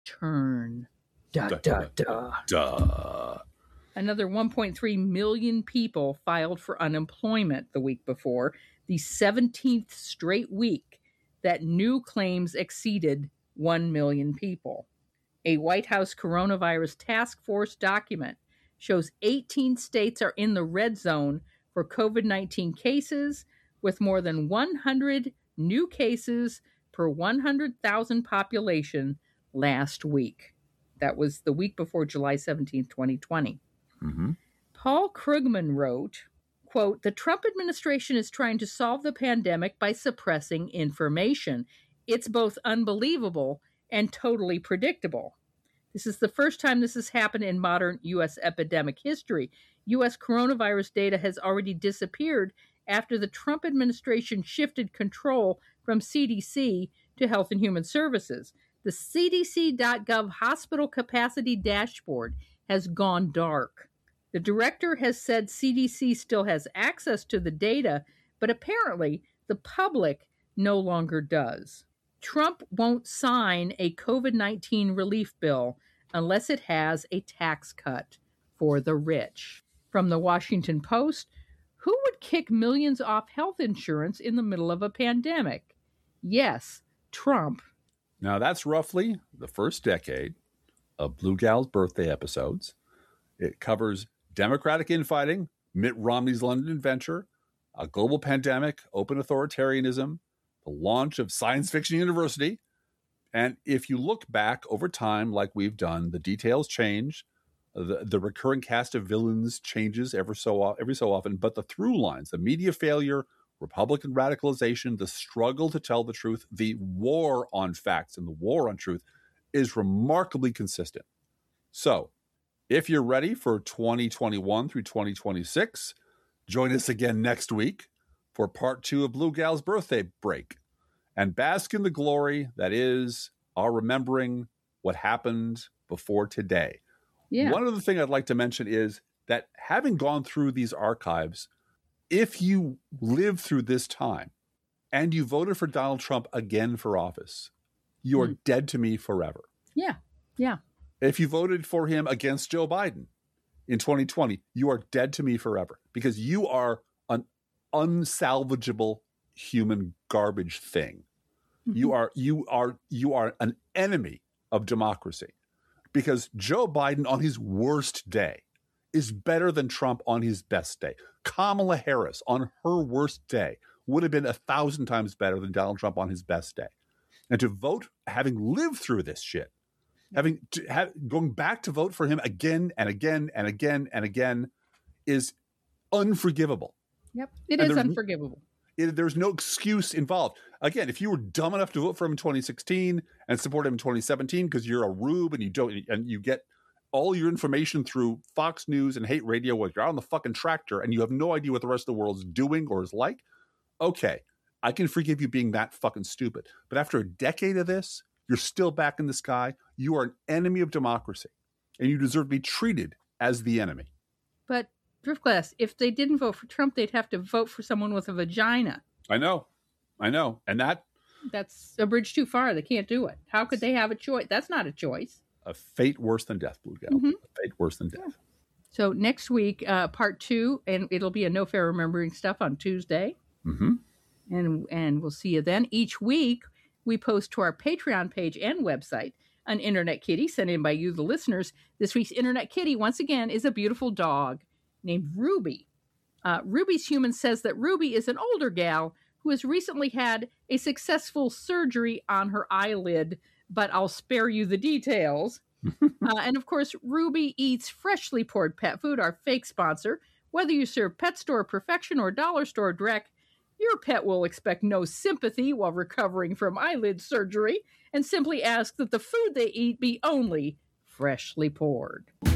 turn. Da, da, da. Duh. Another 1.3 million people filed for unemployment the week before, the 17th straight week that new claims exceeded 1 million people. A White House coronavirus task force document shows 18 states are in the red zone for COVID-19 cases, with more than 100 new cases per 100,000 population last week. That was the week before July 17th, 2020. Mm-hmm. Paul Krugman wrote, quote, "The Trump administration is trying to solve the pandemic by suppressing information. It's both unbelievable and totally predictable. This is the first time this has happened in modern U.S. epidemic history. U.S. coronavirus data has already disappeared after the Trump administration shifted control from CDC to Health and Human Services. The CDC.gov hospital capacity dashboard has gone dark. The director has said CDC still has access to the data, but apparently the public no longer does. Trump won't sign a COVID-19 relief bill unless it has a tax cut for the rich." From the Washington Post, who would kick millions off health insurance in the middle of a pandemic? Yes, Trump. Now, that's roughly the first decade of Blue Gal's birthday episodes. It covers Democratic infighting, Mitt Romney's London venture, a global pandemic, open authoritarianism, the launch of Science Fiction University. And if you look back over time, like we've done, the details change. The recurring cast of villains changes every so often. But the through lines, the media failure, Republican radicalization, the struggle to tell the truth, the war on facts and the war on truth is remarkably consistent. So if you're ready for 2021 through 2026, join us again next week for part 2 of Blue Gal's birthday break and bask in the glory that is our remembering what happened before today. Yeah. One other thing I'd like to mention is that having gone through these archives, if you live through this time and you voted for Donald Trump again for office, you are dead to me forever. Yeah. Yeah. If you voted for him against Joe Biden in 2020, you are dead to me forever because you are an unsalvageable human garbage thing. Mm-hmm. You are an enemy of democracy because Joe Biden on his worst day is better than Trump on his best day. Kamala Harris on her worst day would have been 1,000 times better than Donald Trump on his best day. And to vote, having lived through this shit, going back to vote for him again and again and again and again is unforgivable. Yep, it is unforgivable. There's no excuse involved. Again, if you were dumb enough to vote for him in 2016 and support him in 2017 because you're a rube and you get all your information through Fox News and hate radio while you're out on the fucking tractor and you have no idea what the rest of the world's doing or is like, okay, I can forgive you being that fucking stupid. But after a decade of this, you're still back in the sky. You are an enemy of democracy, and you deserve to be treated as the enemy. But, Driftglass, if they didn't vote for Trump, they'd have to vote for someone with a vagina. I know. And that's a bridge too far. They can't do it. How could they have a choice? That's not a choice. A fate worse than death, Blue Gal. Mm-hmm. A fate worse than death. Yeah. So next week, part 2, and it'll be a No Fair Remembering Stuff on Tuesday. Mm-hmm. And we'll see you then. Each week, we post to our Patreon page and website an Internet Kitty sent in by you, the listeners. This week's Internet Kitty, once again, is a beautiful dog named Ruby. Ruby's Human says that Ruby is an older gal who has recently had a successful surgery on her eyelid, but I'll spare you the details. And of course, Ruby eats freshly poured pet food, our fake sponsor. Whether you serve Pet Store Perfection or Dollar Store Direct, your pet will expect no sympathy while recovering from eyelid surgery and simply ask that the food they eat be only freshly poured.